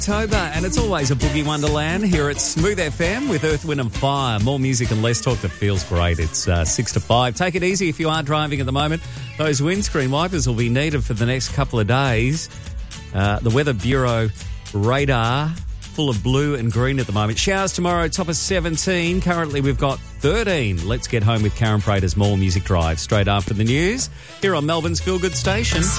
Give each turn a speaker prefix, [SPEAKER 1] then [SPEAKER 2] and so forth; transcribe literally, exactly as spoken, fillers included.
[SPEAKER 1] October, and it's always a boogie wonderland here at Smooth F M with Earth, Wind and Fire. More music and less talk that feels great. It's uh, six to five. Take it easy if you are driving at the moment. Those windscreen wipers will be needed for the next couple of days. Uh, the Weather Bureau radar full of blue and green at the moment. Showers tomorrow, top of seventeen. Currently we've got thirteen. Let's get home with Karen Prater's More Music Drive straight after the news here on Melbourne's Feel Good Station.